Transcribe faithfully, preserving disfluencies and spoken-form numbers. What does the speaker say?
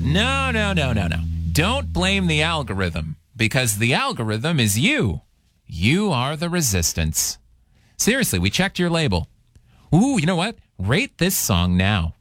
No, no, no, no, no. Don't blame the algorithm, because the algorithm is you. You are the resistance. Seriously, we checked your label. Ooh, you know what? Rate this song now.